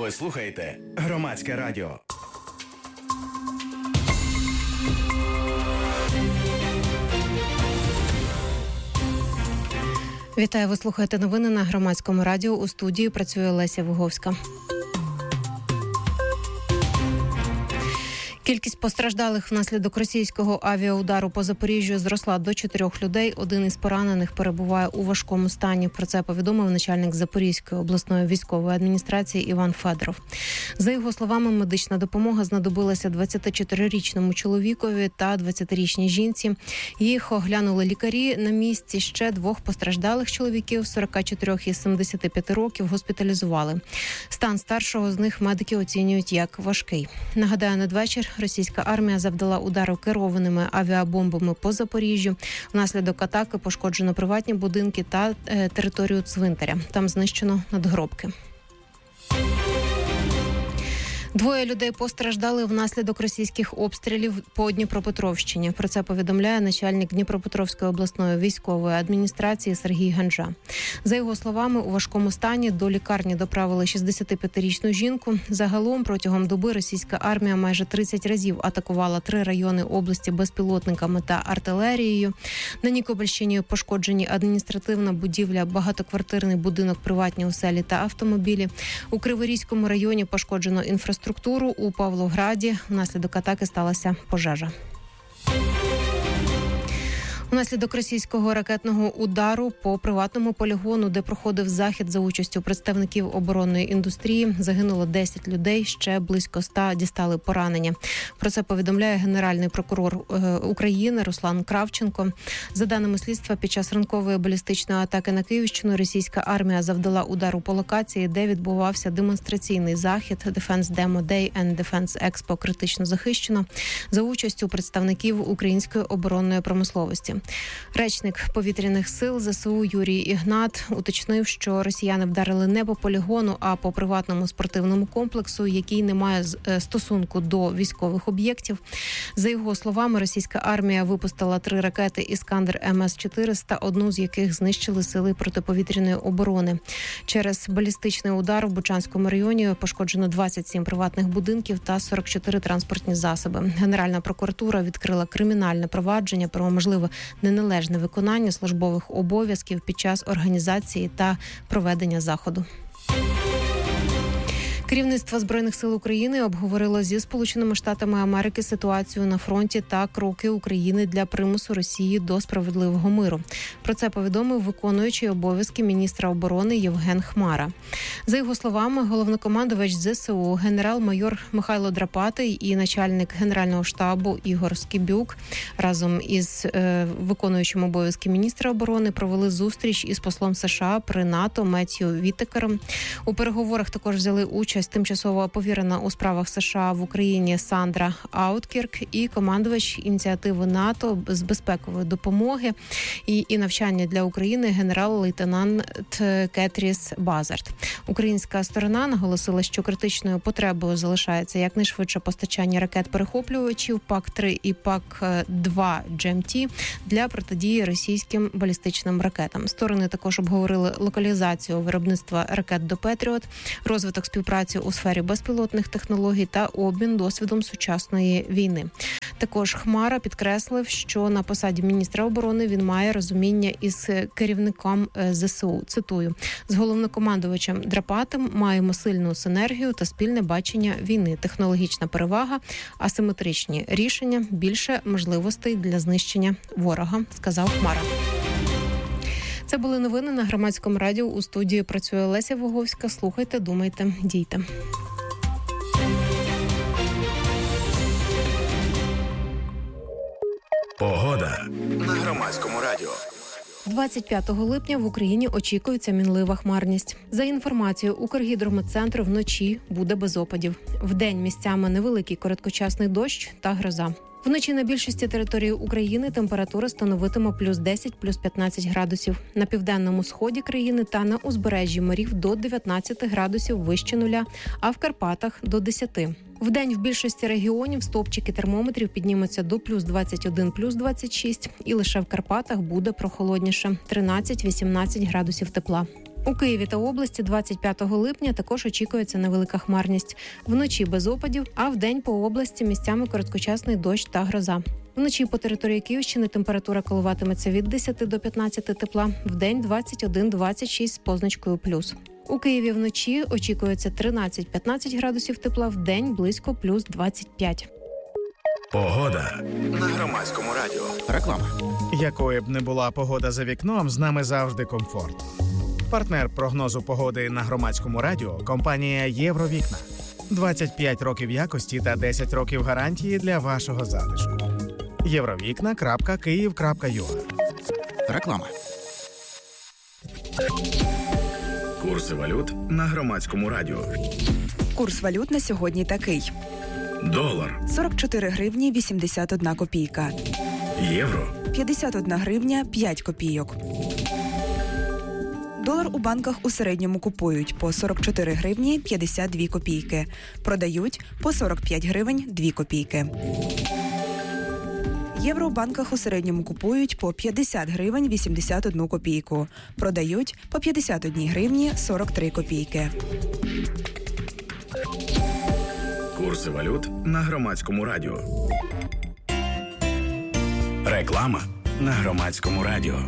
Ви слухаєте Громадське радіо. Вітаю, ви слухаєте новини на Громадському радіо. У студії працює Леся Виговська. Кількість постраждалих внаслідок російського авіаудару по Запоріжжю зросла до 4 людей. Один із поранених перебуває у важкому стані. Про це повідомив начальник Запорізької обласної військової адміністрації Іван Федоров. За його словами, медична допомога знадобилася 24-річному чоловікові та 20-річній жінці. Їх оглянули лікарі. На місці ще 2 постраждалих чоловіків 44 і 75 років госпіталізували. Стан старшого з них медики оцінюють як важкий. Нагадаю, надвечір російська армія завдала удару керованими авіабомбами по Запоріжжю. Внаслідок атаки пошкоджено приватні будинки та територію цвинтаря. Там знищено надгробки. 2 людей постраждали внаслідок російських обстрілів по Дніпропетровщині. Про це повідомляє начальник Дніпропетровської обласної військової адміністрації Сергій Ганжа. За його словами, у важкому стані до лікарні доправили 65-річну жінку. Загалом протягом доби російська армія майже 30 разів атакувала 3 райони області безпілотниками та артилерією. На Нікопольщині пошкоджені адміністративна будівля, багатоквартирний будинок, приватні оселі та автомобілі. У Криворізькому районі пошкоджено інфраструктуру. У Павлограді внаслідок атаки сталася пожежа. Внаслідок російського ракетного удару по приватному полігону, де проходив захід за участю представників оборонної індустрії, загинуло 10 людей, ще близько 100 дістали поранення. Про це повідомляє Генеральний прокурор України Руслан Кравченко. За даними слідства, під час ранкової балістичної атаки на Київщину російська армія завдала удару по локації, де відбувався демонстраційний захід Defense Demo Day and Defense Expo критично захищено за участю представників української оборонної промисловості. Речник повітряних сил ЗСУ Юрій Ігнат уточнив, що росіяни вдарили не по полігону, а по приватному спортивному комплексу, який не має стосунку до військових об'єктів. За його словами, російська армія випустила 3 ракети «Іскандер МС-400», одну з яких знищили сили протиповітряної оборони. Через балістичний удар в Бучанському районі пошкоджено 27 приватних будинків та 44 транспортні засоби. Генеральна прокуратура відкрила кримінальне провадження про можливе неналежне виконання службових обов'язків під час організації та проведення заходу. Керівництво Збройних сил України обговорило зі Сполученими Штатами Америки ситуацію на фронті та кроки України для примусу Росії до справедливого миру. Про це повідомив виконуючий обов'язки міністра оборони Євген Хмара. За його словами, головнокомандувач ЗСУ генерал-майор Михайло Драпатий і начальник Генерального штабу Ігор Скибюк разом із виконуючим обов'язки міністра оборони провели зустріч із послом США при НАТО Меттью Віттекером. У переговорах також взяли участь тимчасово повірена у справах США в Україні Сандра Ауткірк і командувач ініціативи НАТО з безпекової допомоги і навчання для України генерал-лейтенант Кетріс Базард. Українська сторона наголосила, що критичною потребою залишається якнайшвидше постачання ракет-перехоплювачів ПАК-3 і ПАК-2 GMT для протидії російським балістичним ракетам. Сторони також обговорили локалізацію виробництва ракет до Петріот, розвиток співпраці у сфері безпілотних технологій та обмін досвідом сучасної війни. Також Хмара підкреслив, що на посаді міністра оборони він має розуміння із керівником ЗСУ. Цитую: «З головнокомандувачем Драпатим маємо сильну синергію та спільне бачення війни, технологічна перевага, асиметричні рішення, більше можливостей для знищення ворога», сказав Хмара. Це були новини на Громадському радіо. У студії працює Леся Виговська. Слухайте, думайте, дійте. Погода на Громадському радіо. 25 липня в Україні очікується мінлива хмарність. За інформацією Укргідрометцентру, вночі буде без опадів. Вдень місцями невеликий короткочасний дощ та гроза. Вночі на більшості території України температура становитиме плюс 10, плюс 15 градусів. На південному сході країни та на узбережжі морів до 19 градусів вище нуля, а в Карпатах – до 10. Вдень в більшості регіонів стовпчики термометрів піднімуться до плюс 21, плюс 26. І лише в Карпатах буде прохолодніше – 13-18 градусів тепла. У Києві та області 25 липня також очікується невелика хмарність. Вночі без опадів, а вдень по області місцями короткочасний дощ та гроза. Вночі по території Київщини температура коливатиметься від 10 до 15 тепла, вдень 21-26 з позначкою плюс. У Києві вночі очікується 13-15 градусів тепла, вдень близько плюс 25. Погода на Громадському радіо. Реклама. Якою б не була погода за вікном, з нами завжди комфорт. Партнер прогнозу погоди на Громадському радіо – компанія «Євровікна». 25 років якості та 10 років гарантії для вашого затишку. Євровікна.Київ.ua. Реклама. Курси валют на Громадському радіо. Курс валют на сьогодні такий. Долар, 44 гривні 81 копійка. євро, 51 гривня 5 копійок. Долар у банках у середньому купують по 44 гривні 52 копійки. Продають по 45 гривень 2 копійки. Євро у банках у середньому купують по 50 гривень 81 копійку. Продають по 51 гривні 43 копійки. курси валют на Громадському радіо. Реклама на Громадському радіо.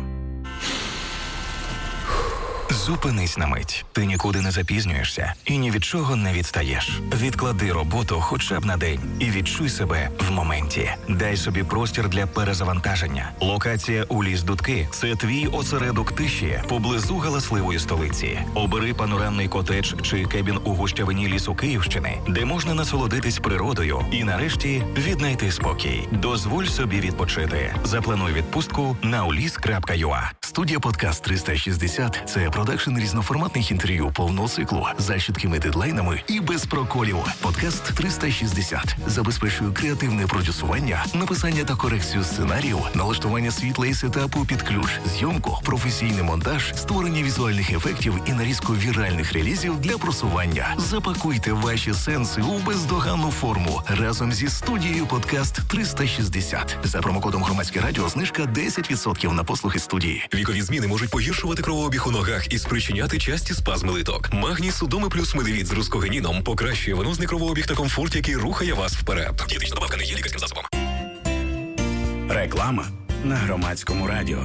Зупинись на мить. Ти нікуди не запізнюєшся і ні від чого не відстаєш. Відклади роботу хоча б на день і відчуй себе в моменті. Дай собі простір для перезавантаження. Локація у Ліс-Дудки – це твій осередок тиші поблизу галасливої столиці. Обери панорамний котедж чи кебін у гущавині лісу Київщини, де можна насолодитись природою і нарешті віднайти спокій. Дозволь собі відпочити. Заплануй відпустку на ulis.ua. Студія «Подкаст 360» – це продакшн різноформатних інтерв'ю повного циклу за чіткими дедлайнами і без проколів. «Подкаст 360» забезпечує креативне продюсування, написання та корекцію сценаріїв, налаштування світла і сетапу під ключ, зйомку, професійний монтаж, створення візуальних ефектів і нарізку віральних релізів для просування. Запакуйте ваші сенси у бездоганну форму разом зі студією «Подкаст 360». За промокодом «Громадське радіо» знижка 10% на послуги студії. Вікові зміни можуть погіршувати кровообіг у ногах і спричиняти часті спазми литок. Магній Судоми плюс медивіт з рускогеніном покращує венозний кровообіг та комфорт, який рухає вас вперед. Дієтична добавка не є лікарським засобом. Реклама на Громадському радіо.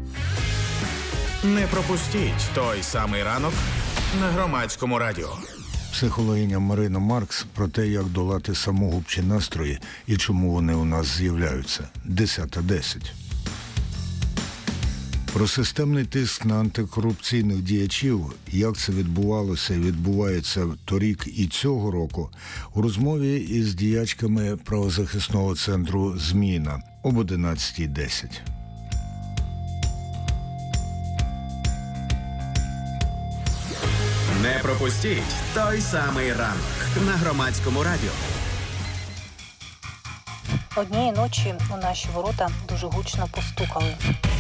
Не пропустіть той самий ранок на Громадському радіо. Психологиня Марина Маркс про те, як долати самогубчі настрої і чому вони у нас з'являються. 10:10. Про системний тиск на антикорупційних діячів, як це відбувалося і відбувається торік і цього року, у розмові із діячками правозахисного центру «Зміна» об 11:10. Не пропустіть той самий ранок на Громадському радіо. Однієї ночі у наші ворота дуже гучно постукали.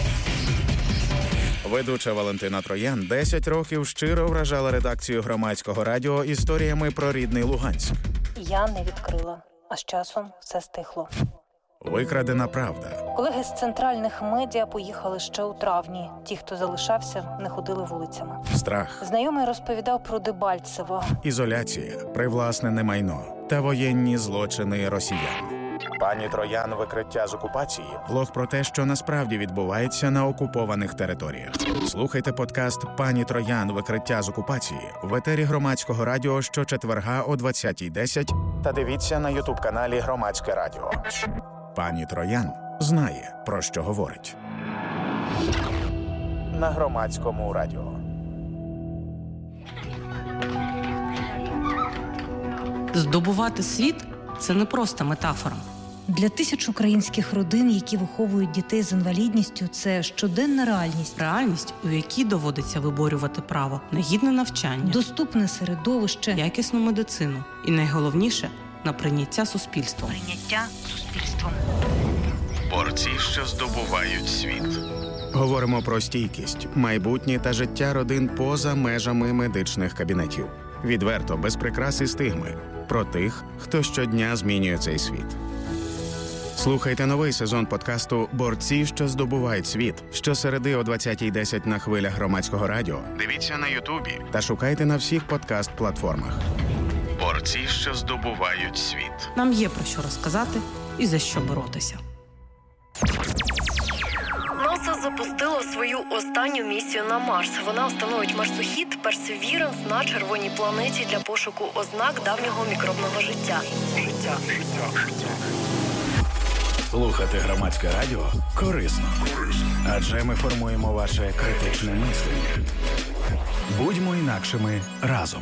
Ведуча Валентина Троян 10 років щиро вражала редакцію Громадського радіо історіями про рідний Луганськ. Я не відкрила, а з часом все стихло. Викрадена правда. Колеги з центральних медіа поїхали ще у травні. Ті, хто залишався, не ходили вулицями. Страх. Знайомий розповідав про Дебальцево. Ізоляція, привласнене майно та воєнні злочини росіян. Пані Троян «Викриття з окупації» – блог про те, що насправді відбувається на окупованих територіях. Слухайте подкаст «Пані Троян. Викриття з окупації» в етері Громадського радіо щочетверга о 20:10 та дивіться на ютуб-каналі Громадське радіо. Пані Троян знає, про що говорить. На Громадському радіо. Здобувати світ – це не просто метафора. Для тисяч українських родин, які виховують дітей з інвалідністю, це щоденна реальність. Реальність, у якій доводиться виборювати право на гідне навчання, доступне середовище, якісну медицину і, найголовніше, на прийняття суспільством. Борці, що здобувають світ. Говоримо про стійкість, майбутнє та життя родин поза межами медичних кабінетів. Відверто, без прикрас і стигми. Про тих, хто щодня змінює цей світ. Слухайте новий сезон подкасту «Борці, що здобувають світ» щосереди о 20:10 на хвилях Громадського радіо. Дивіться на Ютубі та шукайте на всіх подкаст-платформах. «Борці, що здобувають світ». Нам є про що розказати і за що боротися. НАСА запустило свою останню місію на Марс. Вона встановить марсохід Perseverance на червоній планеті для пошуку ознак давнього мікробного життя. Слухати Громадське радіо корисно. Адже ми формуємо ваше критичне мислення. Будьмо інакшими разом.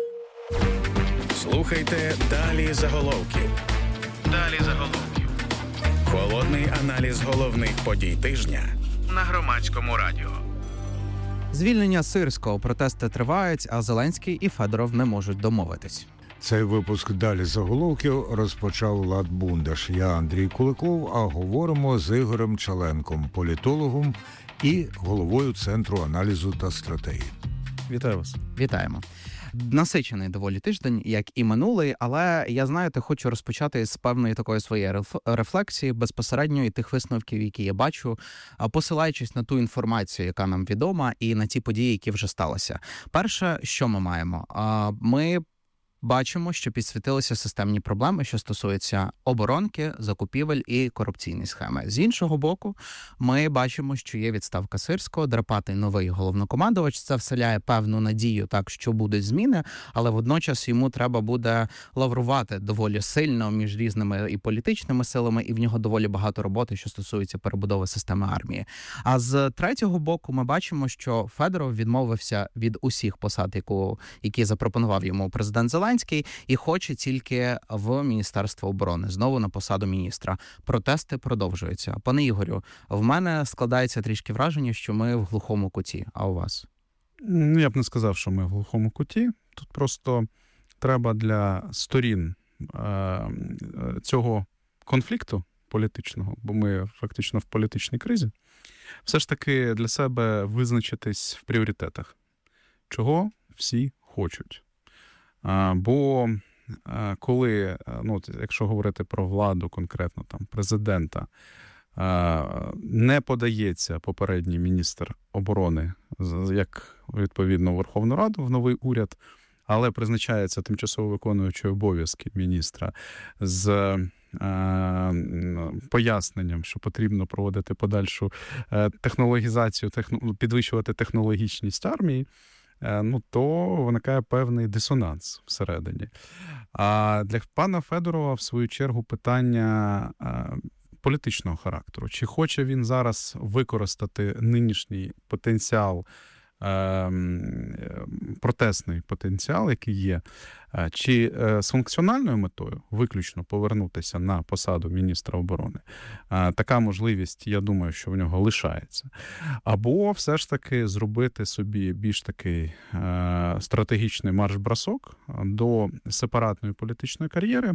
Слухайте «Далі заголовків». Далі заголовків. Холодний аналіз головних подій тижня на Громадському радіо. Звільнення Сирського. Протести тривають, а Зеленський і Федоров не можуть домовитись. Цей випуск «Далі заголовків» розпочав Влад Бундаш. Я Андрій Куликов, а говоримо з Ігорем Чаленком, політологом і головою Центру аналізу та стратегії. Вітаю вас. Вітаємо. Насичений доволі тиждень, як і минулий, але я, знаєте, хочу розпочати з певної такої своєї рефлексії, безпосередньо і тих висновків, які я бачу, посилаючись на ту інформацію, яка нам відома, і на ті події, які вже сталися. Перше, що ми маємо? Ми бачимо, що підсвітилися системні проблеми, що стосуються оборонки, закупівель і корупційні схеми. З іншого боку, ми бачимо, що є відставка Сирського, драпатий новий головнокомандувач. Це вселяє певну надію, так, що будуть зміни, але водночас йому треба буде лаврувати доволі сильно між різними і політичними силами, і в нього доволі багато роботи, що стосується перебудови системи армії. А з третього боку ми бачимо, що Федоров відмовився від усіх посад, які запропонував йому президент Зеленський, і хоче тільки в Міністерство оборони, знову на посаду міністра. Протести продовжуються. Пане Ігорю, в мене складається трішки враження, що ми в глухому куті. А у вас? Я б не сказав, що ми в глухому куті. Тут просто треба для сторін цього конфлікту політичного, бо ми фактично в політичній кризі, все ж таки для себе визначитись в пріоритетах. Чого всі хочуть. Бо коли, якщо говорити про владу конкретно, там, президента, не подається попередній міністр оборони, як відповідно в Верховну Раду, в новий уряд, але призначається тимчасово виконуючий обов'язки міністра з поясненням, що потрібно проводити подальшу технологізацію, підвищувати технологічність армії, то виникає певний дисонанс всередині. А для пана Федорова, в свою чергу, питання політичного характеру. Чи хоче він зараз використати нинішній потенціал, протестний потенціал, який є, чи з функціональною метою виключно повернутися на посаду міністра оборони. Така можливість, я думаю, що в нього лишається. Або все ж таки зробити собі більш такий стратегічний марш-бросок до сепаратної політичної кар'єри,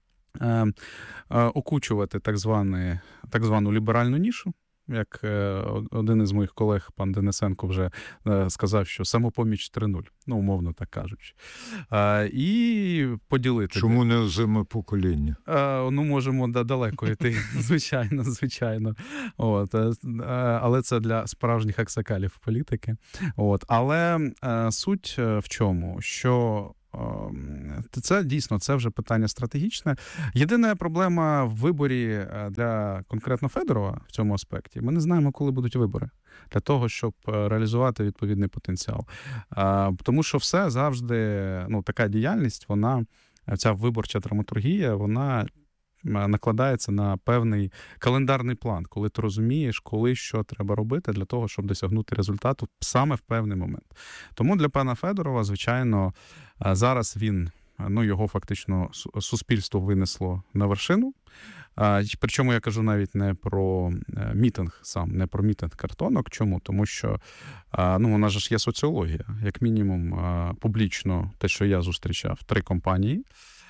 окучувати так звану ліберальну нішу, як один із моїх колег, пан Денисенко, вже сказав, що самопоміч 3.0, умовно так кажучи. І поділити. Чому не озиме покоління? Можемо далеко йти, звичайно. Але це для справжніх аксакалів політики. Але суть в чому? Що це дійсно, це вже питання стратегічне. Єдина проблема в виборі для конкретно Федорова в цьому аспекті. Ми не знаємо, коли будуть вибори для того, щоб реалізувати відповідний потенціал. Тому що все завжди, така діяльність, ця виборча драматургія, вона накладається на певний календарний план, коли ти розумієш, коли що треба робити для того, щоб досягнути результату саме в певний момент. Тому для пана Федорова, звичайно, зараз його фактично суспільство винесло на вершину. Причому я кажу навіть не про мітинг сам, не про мітинг картонок. Чому? Тому що у нас ж є соціологія. Як мінімум, публічно, те, що я зустрічав, 3 компанії,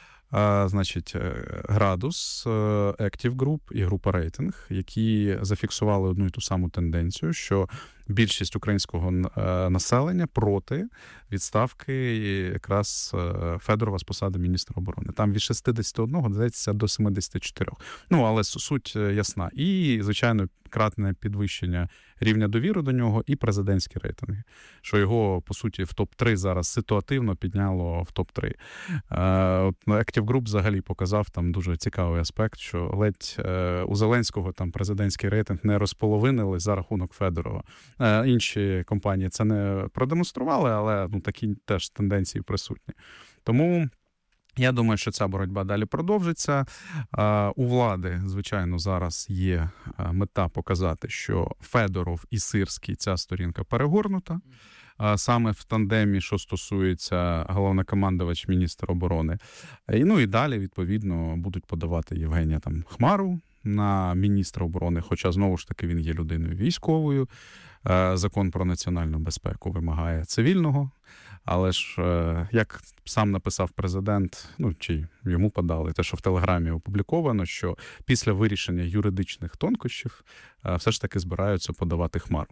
Градус, Active Group і група Рейтинг, які зафіксували одну і ту саму тенденцію, що більшість українського населення проти відставки якраз Федорова з посади міністра оборони. Там від 61, здається, до 74. Але суть ясна. І, звичайно, кратне підвищення рівня довіри до нього і президентські рейтинги, що його, по суті, в топ-3 зараз ситуативно підняло в топ-3. Active Group взагалі показав там дуже цікавий аспект, що ледь у Зеленського там президентський рейтинг не розполовинили за рахунок Федорова. Інші компанії це не продемонстрували, але такі теж тенденції присутні. Тому я думаю, що ця боротьба далі продовжиться. У влади, звичайно, зараз є мета показати, що Федоров і Сирський, ця сторінка перегорнута. Саме в тандемі, що стосується головнокомандувач, міністр оборони. І далі, відповідно, будуть подавати Євгенія Хмару на міністра оборони, хоча, знову ж таки, він є людиною військовою. Закон про національну безпеку вимагає цивільного. Але ж, як сам написав президент, чи йому подали, те, що в Телеграмі опубліковано, що після вирішення юридичних тонкощів все ж таки збираються подавати Хмару.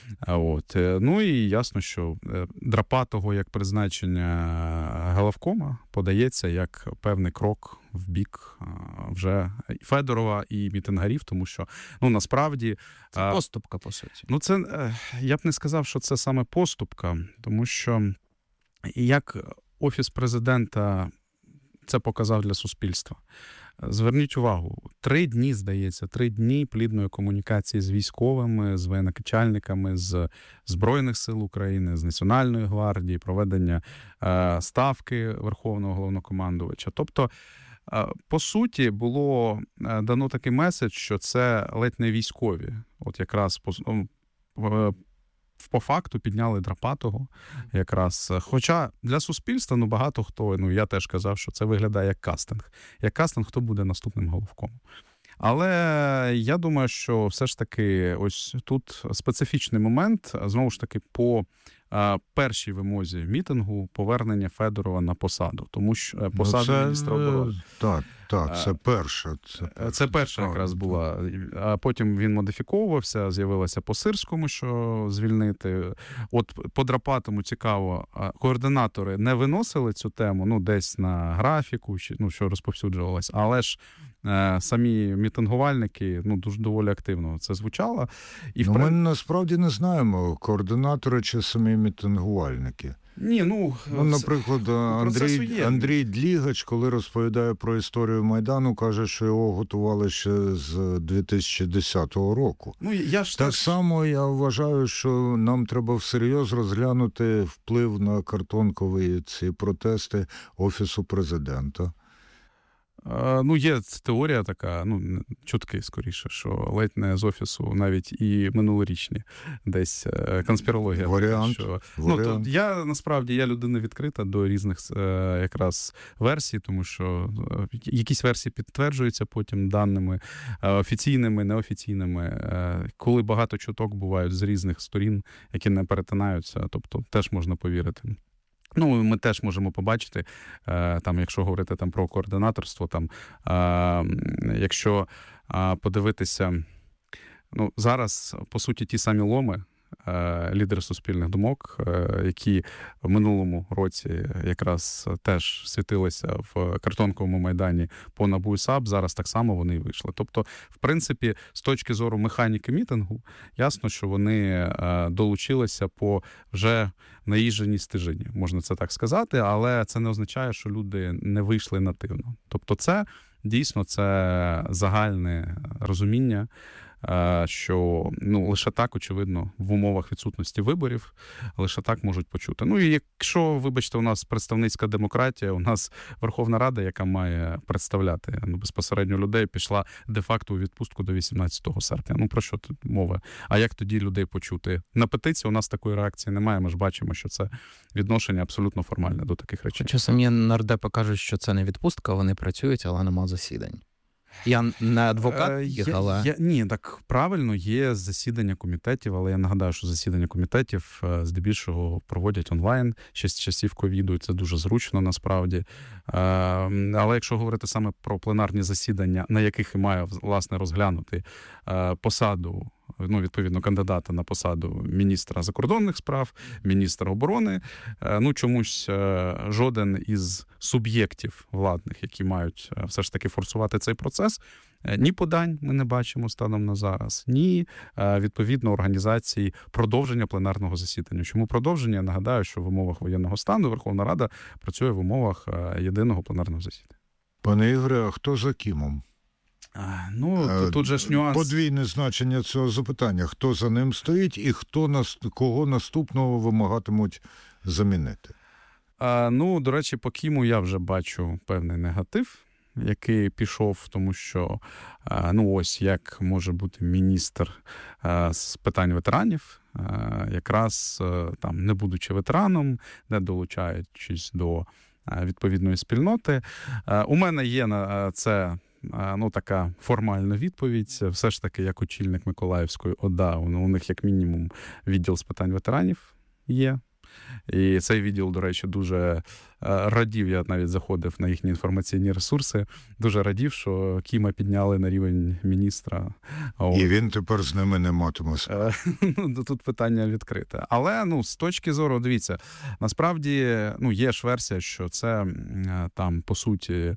І ясно, що Драпатого як призначення головкома подається як певний крок в бік вже Федорова і мітингарів, тому що, насправді... Це поступка, по суті. Я б не сказав, що це саме поступка, тому що як Офіс президента це показав для суспільства. Зверніть увагу, 3 дні, здається, 3 дні плідної комунікації з військовими, з воєначальниками, з Збройних сил України, з Національної гвардії, проведення ставки Верховного головнокомандувача. Тобто, по суті, було дано такий меседж, що це ледь не військові. Якраз по факту підняли Драпатого якраз. Хоча для суспільства, багато хто, я теж казав, що це виглядає як кастинг. Як кастинг, хто буде наступним головком. Але я думаю, що все ж таки ось тут специфічний момент, знову ж таки, по першій вимозі мітингу повернення Федорова на посаду. Тому що посада міністра оборони. Так, це перша. Це перша якраз була. А потім він модифіковувався, з'явилося по Сирському, що звільнити. По Драпатому цікаво, координатори не виносили цю тему, десь на графіку, що розповсюджувалось, але ж самі мітингувальники доволі активно це звучало. Ми насправді не знаємо, координатори чи самі мітингувальники. Наприклад, Андрій Длігач, коли розповідає про історію Майдану, каже, що його готували ще з 2010 року. Так само я вважаю, що нам треба всерйоз розглянути вплив на картонкові ці протести Офісу президента. Є теорія така, чутки скоріше, що ледь не з Офісу навіть і минулорічні десь конспірологія. Варіант. Я людина відкрита до різних якраз версій, тому що якісь версії підтверджуються потім даними офіційними, неофіційними. Коли багато чуток бувають з різних сторін, які не перетинаються, тобто теж можна повірити. Ми теж можемо побачити, якщо говорити про координаторство, якщо подивитися, зараз, по суті, ті самі ломи, лідери суспільних думок, які в минулому році якраз теж світилися в картонковому майдані по НАБУ і САП, зараз так само вони і вийшли. Тобто, в принципі, з точки зору механіки мітингу, ясно, що вони долучилися по вже наїждженій стежині, можна це так сказати, але це не означає, що люди не вийшли нативно. Тобто це, дійсно, це загальне розуміння, що лише так, очевидно, в умовах відсутності виборів, лише так можуть почути. І якщо, вибачте, у нас представницька демократія, у нас Верховна Рада, яка має представляти безпосередньо людей, пішла де-факто у відпустку до 18 серпня. Про що тут мова? А як тоді людей почути? На петиції у нас такої реакції немає, ми ж бачимо, що це відношення абсолютно формальне до таких речей. Хоча самі нардепи кажуть, що це не відпустка, вони працюють, але нема засідань. Я не адвокат їх, але... Ні, так правильно, є засідання комітетів, але я нагадаю, що засідання комітетів здебільшого проводять онлайн, ще з часів ковіду, і це дуже зручно насправді. Але якщо говорити саме про пленарні засідання, на яких і має, власне, розглянути посаду відповідно, кандидата на посаду міністра закордонних справ, міністра оборони. Чомусь жоден із суб'єктів владних, які мають все ж таки форсувати цей процес, ні подань ми не бачимо станом на зараз, ні, відповідно, організації продовження пленарного засідання. Чому продовження? Я нагадаю, що в умовах воєнного стану Верховна Рада працює в умовах єдиного пленарного засідання. Пане Ігоре, а хто за Кімом? Тут же ж нюанс. Подвійне значення цього запитання. Хто за ним стоїть і кого наступного вимагатимуть замінити? До речі, по Кіму я вже бачу певний негатив, який пішов, тому що, ось як може бути міністр з питань ветеранів, якраз там, не будучи ветераном, не долучаючись до відповідної спільноти. У мене є на це така формальна відповідь. Все ж таки, як очільник Миколаївської ОДА, у них як мінімум відділ з питань ветеранів є. І цей відділ, до речі, дуже радів, я навіть заходив на їхні інформаційні ресурси, дуже радів, що Кіма підняли на рівень міністра. І він тепер з ними не матиме. Тут питання відкрите. Але, з точки зору, дивіться, насправді, є ж версія, що це там, по суті,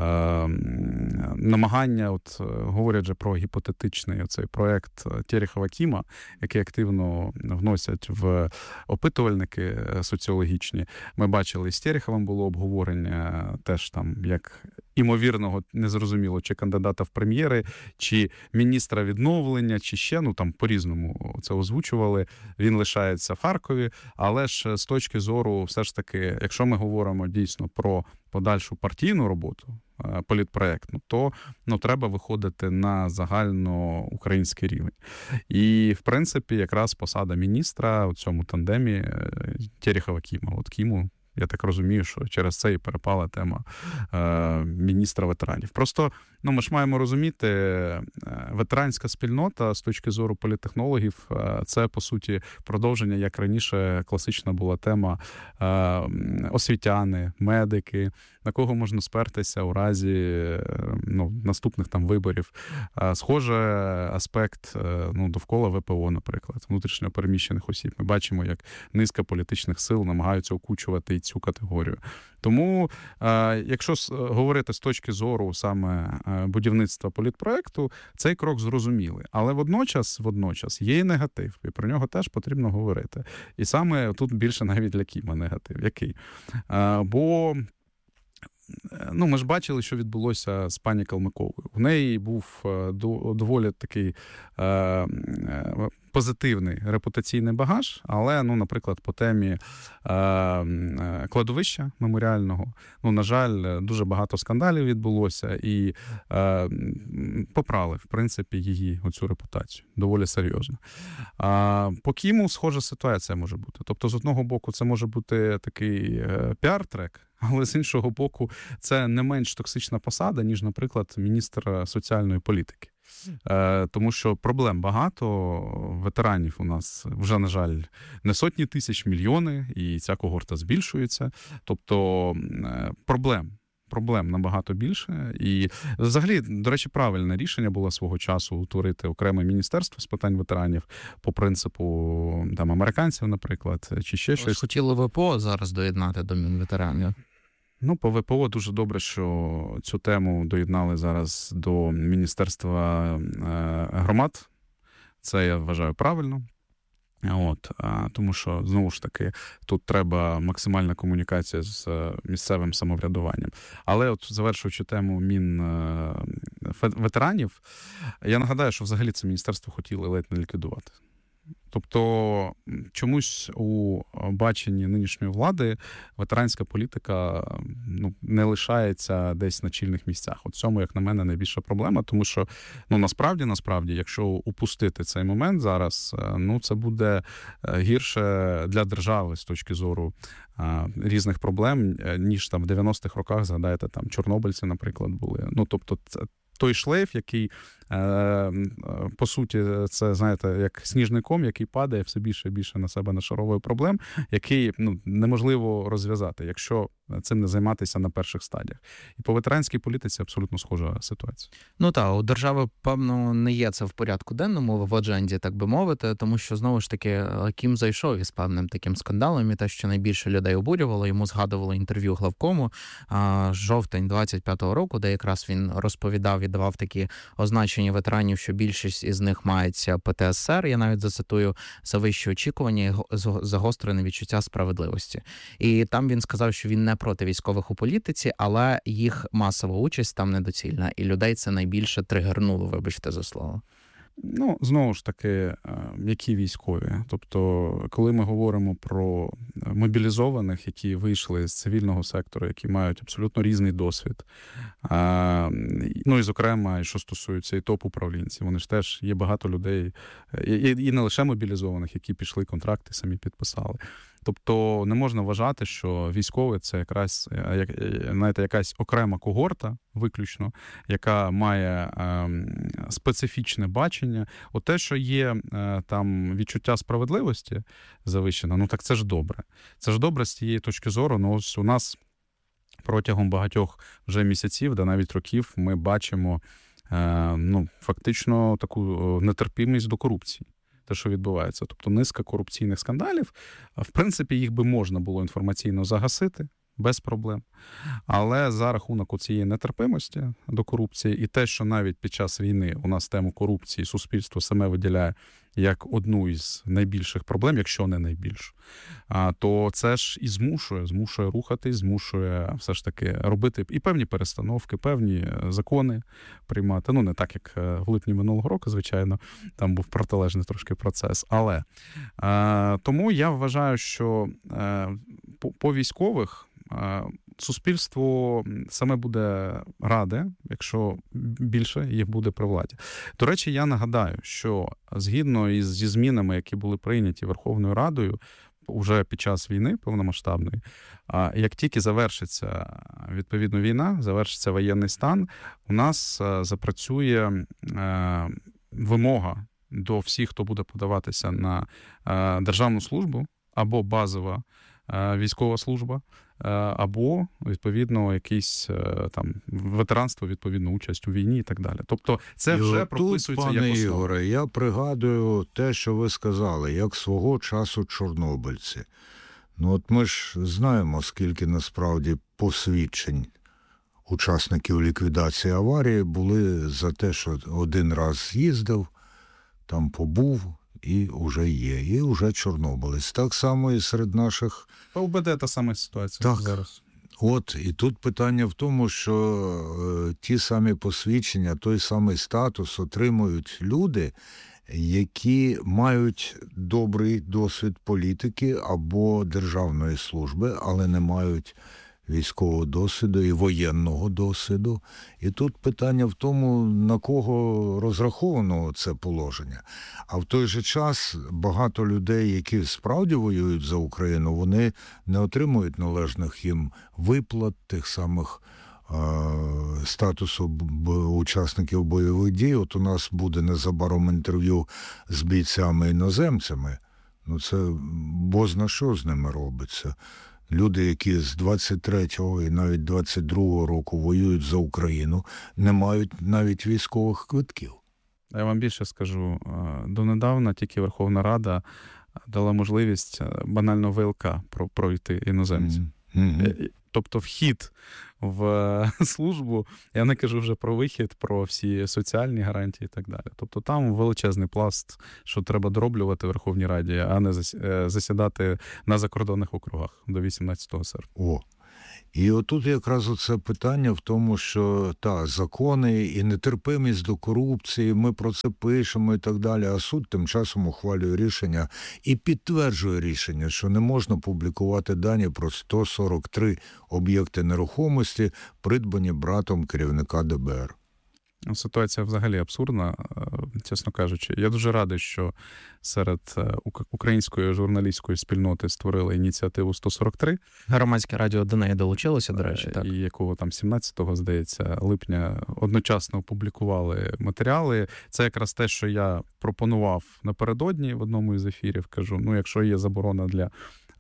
намагання, говорять же про гіпотетичний оцей проект Терехова-Кіма, який активно вносять в опитувальники соціологічні. Ми бачили, з Тереховим було обговорення теж там, як імовірного, незрозуміло, чи кандидата в прем'єри, чи міністра відновлення, чи ще, там по-різному це озвучували. Він лишається в Харкові, але ж з точки зору, все ж таки, якщо ми говоримо дійсно про подальшу партійну роботу, політпроектну, то треба виходити на загальноукраїнський рівень. І, в принципі, якраз посада міністра у цьому тандемі Терехова-Кіма. Кіму, я так розумію, що через це і перепала тема міністра ветеранів. Просто, ми ж маємо розуміти, ветеранська спільнота з точки зору політтехнологів, це, по суті, продовження, як раніше класична була тема, освітяни, медики, на кого можна спертися у разі наступних там виборів. Схоже, аспект довкола ВПО, наприклад, внутрішньо переміщених осіб. Ми бачимо, як низка політичних сил намагаються окучувати і цю категорію. Тому, якщо говорити з точки зору саме будівництва політпроекту, цей крок зрозумілий. Але водночас є і негатив, і про нього теж потрібно говорити. І саме тут більше навіть для Кіма негатив. Який? Бо ми ж бачили, що відбулося з пані Калмиковою. У неї був доволі такий позитивний репутаційний багаж, але, наприклад, по темі кладовища меморіального, на жаль, дуже багато скандалів відбулося і попрали, в принципі, її оцю репутацію. Доволі серйозно. По Кіму схожа ситуація може бути. Тобто, з одного боку, це може бути такий піар-трек, але з іншого боку, це не менш токсична посада, ніж, наприклад, міністр соціальної політики. Тому що проблем багато, ветеранів у нас вже, на жаль, не сотні тисяч, мільйони, і ця когорта збільшується. Тобто проблем набагато більше. І взагалі, до речі, правильне рішення було свого часу утворити окреме міністерство з питань ветеранів по принципу там американців, наприклад, чи ще щось. Хотіли ВПО зараз доєднати до Мінветеранів. По ВПО дуже добре, що цю тему доєднали зараз до Міністерства громад. Це, я вважаю, правильно. Тому що, знову ж таки, тут треба максимальна комунікація з місцевим самоврядуванням. Але завершуючи тему Мінветеранів, я нагадаю, що взагалі це міністерство хотіли ледь не ліквідувати. Тобто чомусь у баченні нинішньої влади ветеранська політика не лишається десь на чільних місцях. От цьому, як на мене, найбільша проблема, тому що насправді, якщо упустити цей момент зараз, це буде гірше для держави з точки зору різних проблем, ніж там в 90-х роках, згадайте, там чорнобильці, наприклад, були. Тобто той шлейф, який, по суті, це, знаєте, як сніжний ком, який падає все більше і більше на себе нашаровує проблем, який неможливо розв'язати, якщо цим не займатися на перших стадіях. І по ветеранській політиці абсолютно схожа ситуація. Ну так, у держави, певно, не є це в порядку денному, в адженді, так би мовити, тому що, знову ж таки, Кім зайшов із певним таким скандалом, і те, що найбільше людей обурювало, йому згадувало інтерв'ю главкому жовтень 25-го року, де якраз він розповідав і давав такі означення ветеранів, що більшість із них мається ПТСР, я навіть зацитую, за вищі очікування і загострене відчуття справедливості. І там він сказав, що він не проти військових у політиці, але їх масова участь там недоцільна, і людей це найбільше тригернуло, вибачте за слово. Ну, знову ж таки, які військові? Тобто, коли ми говоримо про мобілізованих, які вийшли з цивільного сектору, які мають абсолютно різний досвід, ну і, зокрема, що стосується і топ-управлінців, вони ж теж є багато людей, і не лише мобілізованих, які пішли контракти, самі підписали. Тобто не можна вважати, що військовий – це якраз, знаєте, якась окрема когорта, виключно, яка має специфічне бачення. От те, що є там відчуття справедливості завищено, ну так це ж добре. Це ж добре з тієї точки зору. Ну ось у нас протягом багатьох вже місяців, да навіть років, ми бачимо фактично таку нетерпимість до корупції. Те, що відбувається. Тобто низка корупційних скандалів, в принципі, їх би можна було інформаційно загасити без проблем. Але за рахунок цієї нетерпимості до корупції і те, що навіть під час війни у нас тему корупції суспільство саме виділяє як одну із найбільших проблем, якщо не найбільшу, то це ж і змушує рухатись, змушує все ж таки робити і певні перестановки, певні закони приймати. Ну, не так, як в липні минулого року, звичайно, там був протилежний трошки процес. Але тому я вважаю, що по військових суспільство саме буде раде, якщо більше їх буде при владі. До речі, я нагадаю, що згідно зі змінами, які були прийняті Верховною Радою уже під час війни повномасштабної, як тільки завершиться відповідно війна, завершиться воєнний стан, у нас запрацює вимога до всіх, хто буде подаватися на державну службу або базова військова служба, або, відповідно, якийсь там ветеранство, відповідно, участь у війні і так далі. Тобто це вже прописується як основа. Пане Ігоре, я пригадую те, що ви сказали, як свого часу чорнобильці. Ну от ми ж знаємо, скільки насправді посвідчень учасників ліквідації аварії були за те, що один раз з'їздив, там побув, і вже є, і вже чорнобилець. Так само і серед наших... По УБД та сама ситуація так. Зараз. От, і тут питання в тому, що ті самі посвідчення, той самий статус отримують люди, які мають добрий досвід політики або державної служби, але не мають військового досвіду і воєнного досвіду. І тут питання в тому, на кого розраховано це положення. А в той же час багато людей, які справді воюють за Україну, вони не отримують належних їм виплат, тих самих статусу учасників бойових дій. От у нас буде незабаром інтерв'ю з бійцями-іноземцями. Ну це бозна що з ними робиться. Люди, які з 23-го і навіть 22-го року воюють за Україну, не мають навіть військових квитків. Я вам більше скажу. Донедавна тільки Верховна Рада дала можливість банально ВЛК пройти іноземцям. Mm-hmm. Тобто вхід в службу, я не кажу вже про вихід, про всі соціальні гарантії і так далі. Тобто там величезний пласт, що треба дороблювати в Верховній Раді, а не засідати на закордонних округах до 18 серпня. О, і отут якраз оце питання в тому, що закони і нетерпимість до корупції, ми про це пишемо і так далі, а суд тим часом ухвалює рішення і підтверджує рішення, що не можна публікувати дані про 143 об'єкти нерухомості, придбані братом керівника ДБР. Ситуація взагалі абсурдна. чесно кажучи. Я дуже радий, що серед української журналістської спільноти створили ініціативу 143. Громадське радіо до неї долучилося, до речі, так. І якого там 17-го, здається, липня одночасно опублікували матеріали. Це якраз те, що я пропонував напередодні в одному із ефірів. Кажу, якщо є заборона для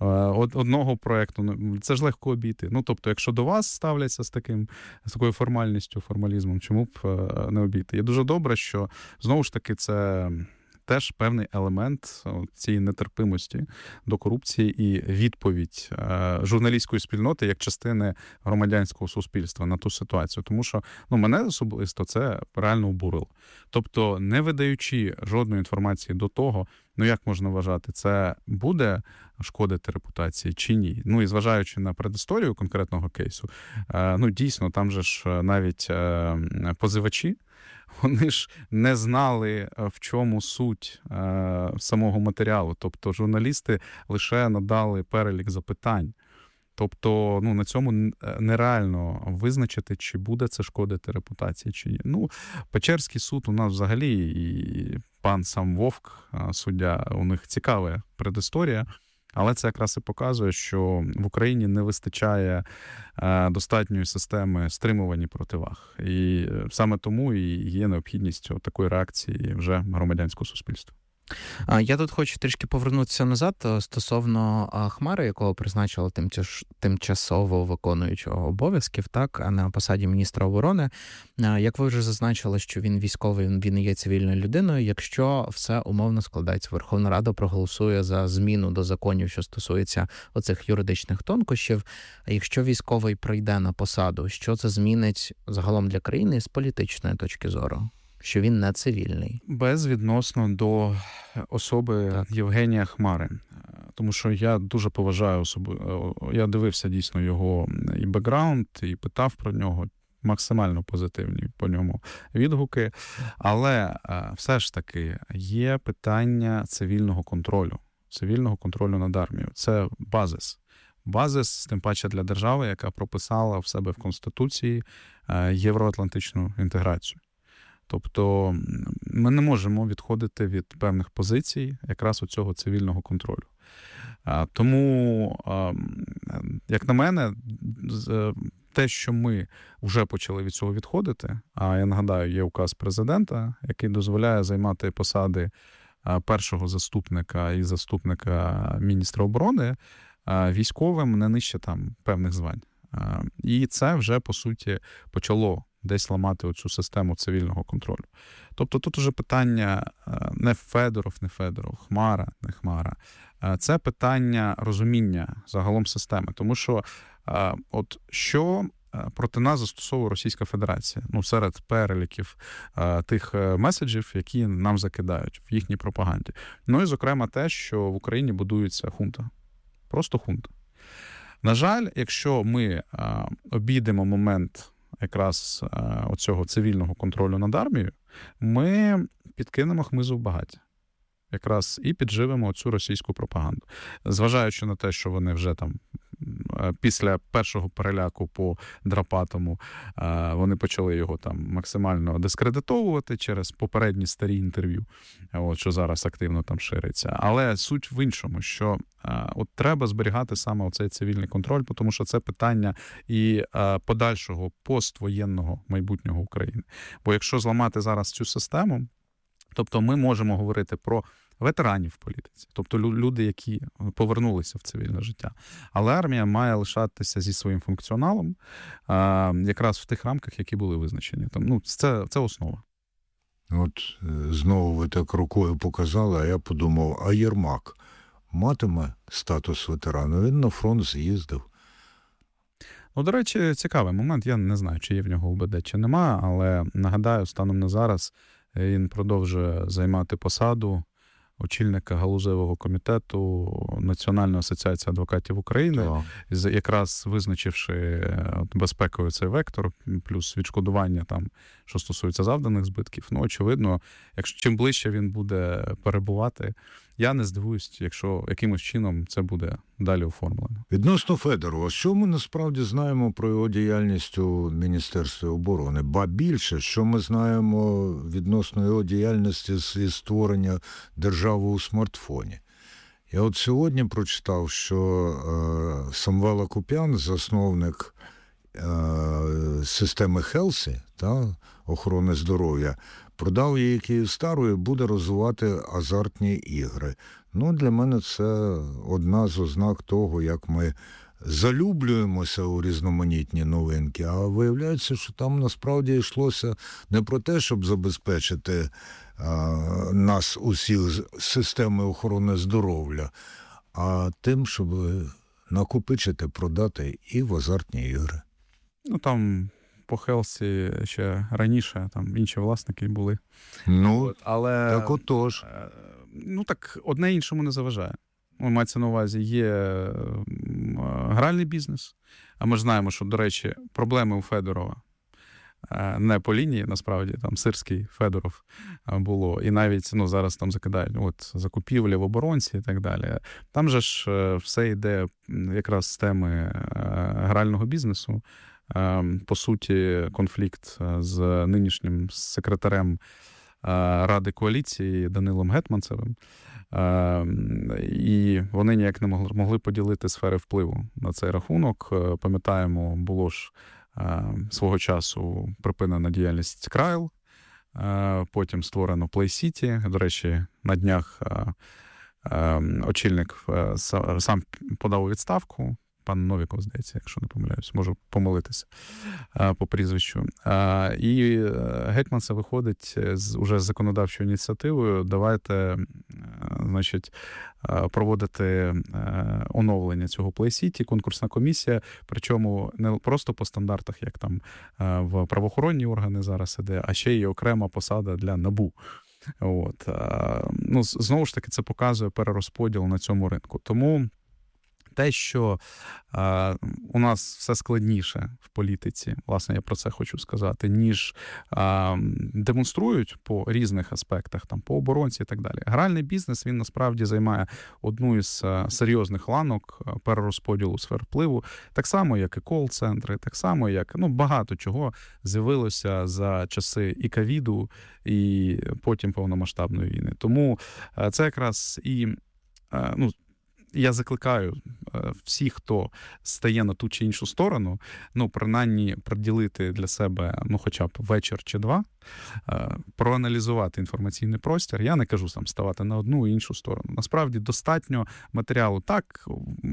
одного проєкту, це ж легко обійти. Тобто, якщо до вас ставляться з такою формалізмом, чому б не обійти? І дуже добре, що, знову ж таки, це теж певний елемент цієї нетерпимості до корупції і відповідь журналістської спільноти як частини громадянського суспільства на ту ситуацію. Тому що мене особисто це реально обурило. Тобто, не видаючи жодної інформації до того, як можна вважати, це буде шкодити репутації чи ні? І зважаючи на предісторію конкретного кейсу, дійсно, там же ж навіть позивачі, вони ж не знали, в чому суть самого матеріалу. Тобто журналісти лише надали перелік запитань. Тобто, на цьому нереально визначити, чи буде це шкодити репутації, чи ні. Печерський суд у нас взагалі, і пан сам Вовк, суддя, у них цікава предісторія, але це якраз і показує, що в Україні не вистачає достатньої системи стримування противаг. І саме тому і є необхідність такої реакції вже громадянського суспільства. Я тут хочу трішки повернутися назад стосовно Хмари, якого призначили тимчасово виконуючого обов'язків, так, на посаді міністра оборони. Як ви вже зазначили, що він військовий, він є цивільною людиною. Якщо все умовно складається, Верховна Рада проголосує за зміну до законів, що стосується оцих юридичних тонкощів, якщо військовий прийде на посаду, що це змінить загалом для країни з політичної точки зору? Що він не цивільний. Безвідносно до особи Євгенія Хмари. Тому що я дуже поважаю я дивився дійсно його і бекграунд, і питав про нього, максимально позитивні по ньому відгуки. Але все ж таки є питання цивільного контролю над армією. Це базис, тим паче для держави, яка прописала в себе в Конституції євроатлантичну інтеграцію. Тобто ми не можемо відходити від певних позицій якраз у цього цивільного контролю. Тому, як на мене, те, що ми вже почали від цього відходити, а я нагадаю, є указ президента, який дозволяє займати посади першого заступника і заступника міністра оборони військовим не нижче там певних звань. І це вже, по суті, почало десь ламати оцю систему цивільного контролю. Тобто тут уже питання не Федоров, Хмара, не Хмара. Це питання розуміння загалом системи. Тому що що проти нас застосовує Російська Федерація? Серед переліків тих меседжів, які нам закидають в їхній пропаганді. І, зокрема, те, що в Україні будується хунта. Просто хунта. На жаль, якщо ми обійдемо момент якраз оцього цивільного контролю над армією, ми підкинемо хмизу в багаття. Якраз і підживемо цю російську пропаганду. Зважаючи на те, що вони вже там після першого переляку по Драпатому вони почали його там максимально дискредитовувати через попередні старі інтерв'ю, що зараз активно там шириться. Але суть в іншому, що треба зберігати саме оцей цивільний контроль, тому що це питання і подальшого поствоєнного майбутнього України. Бо якщо зламати зараз цю систему, тобто ми можемо говорити про ветеранів в політиці, тобто люди, які повернулися в цивільне життя. Але армія має лишатися зі своїм функціоналом якраз в тих рамках, які були визначені. Це основа. От знову ви так рукою показали, а я подумав, а Єрмак матиме статус ветерана? Він на фронт з'їздив. До речі, цікавий момент. Я не знаю, чи є в нього УБД, чи нема, але нагадаю, станом на зараз він продовжує займати посаду очільника галузевого комітету Національної асоціації адвокатів України, якраз визначивши безпековий цей вектор, плюс відшкодування, там, що стосується завданих збитків. Очевидно, чим ближче він буде перебувати я не здивуюсь, якщо якимось чином це буде далі оформлено. Відносно Федорова, що ми насправді знаємо про його діяльність у Міністерстві оборони? Ба більше, що ми знаємо відносно його діяльності зі створення держави у смартфоні? Я от сьогодні прочитав, що Самвел Акопян, засновник системи Хелсі, охорони здоров'я, продав її Київстару і буде розвивати азартні ігри. Для мене це одна з ознак того, як ми залюблюємося у різноманітні новинки, а виявляється, що там насправді йшлося не про те, щоб забезпечити нас усіх системи охорони здоров'я, а тим, щоб накопичити, продати і в азартні ігри. Там по Хелсі ще раніше там інші власники були. Але так отож. Так одне іншому не заважає. Мається на увазі, є гральний бізнес, а ми ж знаємо, що, до речі, проблеми у Федорова не по лінії, насправді, там Сирський, Федоров було, і навіть зараз там закидають закупівлі в оборонці і так далі. Там же ж все йде якраз з теми грального бізнесу. По суті, конфлікт з нинішнім секретарем Ради коаліції Данилом Гетманцевим. І вони ніяк не могли поділити сфери впливу на цей рахунок. Пам'ятаємо, було ж свого часу припинена діяльність Крайл, потім створено Play City. До речі, на днях очільник сам подав у відставку. Пан Новіков, здається, якщо не помиляюсь, можу помилитися по прізвищу. І Гетманцев виходить уже з законодавчою ініціативою, давайте, проводити оновлення цього Play City, конкурсна комісія, причому не просто по стандартах, як там в правоохоронні органи зараз іде, а ще й окрема посада для НАБУ. Знову ж таки, це показує перерозподіл на цьому ринку. Тому те, що у нас все складніше в політиці, власне, я про це хочу сказати, ніж демонструють по різних аспектах, там, по оборонці і так далі. Гральний бізнес, він насправді займає одну із серйозних ланок перерозподілу сфер впливу, так само, як і кол-центри, так само, як багато чого з'явилося за часи і ковіду, і потім повномасштабної війни. Тому це якраз і, я закликаю всіх, хто стає на ту чи іншу сторону, принаймні приділити для себе, хоча б вечір чи два, проаналізувати інформаційний простір. Я не кажу ставати на одну і іншу сторону. Насправді достатньо матеріалу. Так,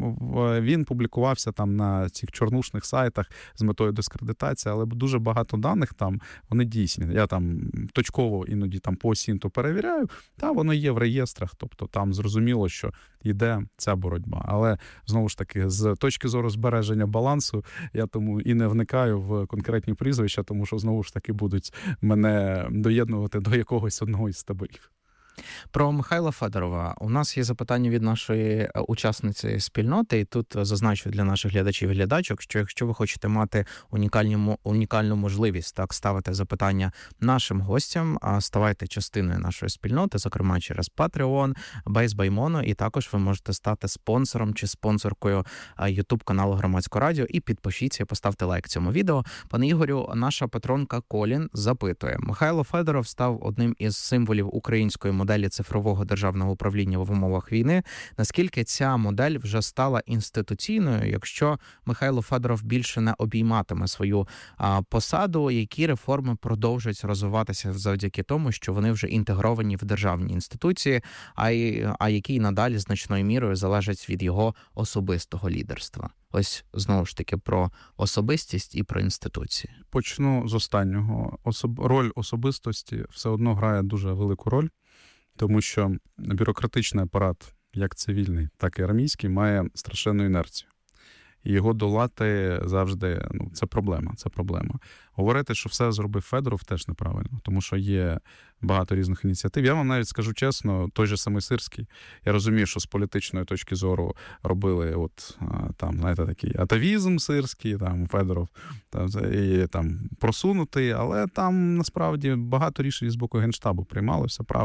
він публікувався там на цих чорнушних сайтах з метою дискредитації, але дуже багато даних там, вони дійсні. Я там точково іноді там по СІНТу перевіряю, воно є в реєстрах, тобто там зрозуміло, що йде ця боротьба. Але, знову ж таки, з точки зору збереження балансу, я тому і не вникаю в конкретні прізвища, тому що, знову ж таки, будуть мене доєднувати до якогось одного із таборів. Про Михайла Федорова. У нас є запитання від нашої учасниці спільноти, і тут зазначу для наших глядачів і глядачок, що якщо ви хочете мати унікальну можливість ставити запитання нашим гостям, ставайте частиною нашої спільноти, зокрема через Patreon, Base by Mono, і також ви можете стати спонсором чи спонсоркою YouTube-каналу Громадського радіо, і підпишіться, і поставте лайк цьому відео. Пане Ігорю, наша патронка Колін запитує. Михайло Федоров став одним із символів української моделі цифрового державного управління в умовах війни. Наскільки ця модель вже стала інституційною, якщо Михайло Федоров більше не обійматиме свою посаду, які реформи продовжують розвиватися завдяки тому, що вони вже інтегровані в державні інституції, а які надалі значною мірою залежать від його особистого лідерства? Ось, знову ж таки, про особистість і про інституції. Почну з останнього. Роль особистості все одно грає дуже велику роль, тому що бюрократичний апарат, як цивільний, так і армійський, має страшенну інерцію. І його долати завжди, це проблема. Говорити, що все зробив Федоров, теж неправильно, тому що є багато різних ініціатив. Я вам навіть скажу чесно, той же самий Сирський. Я розумію, що з політичної точки зору робили такий атавізм Сирський, Федоров, і просунутий, але там насправді багато рішень з боку Генштабу приймалося, правильно.